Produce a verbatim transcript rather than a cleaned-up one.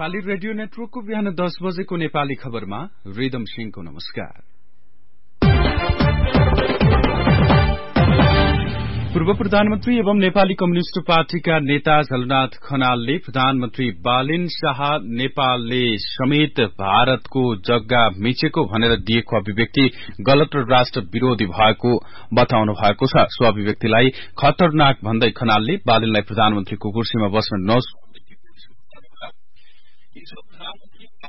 Nepali radio नेटवर्कको बिहान दस बजेको नेपाली खबरमा रिदम सिंहको नमस्कार। पूर्व प्रधानमन्त्री एवं नेपाली कम्युनिष्ट पार्टीका नेता झलनाथ खनालले प्रधानमन्त्री बालेन शाह नेपालले समेत भारतको जग्गा मिचेको भनेर दिएको अभिव्यक्ति गलत र राष्ट्र विरोधी भएको बताउनु भएको छ। सो अभिव्यक्तिलाई खतरनाक भन्दै खनालले बालेनलाई प्रधानमन्त्रीको कुर्सीमा बस्न नसक्ने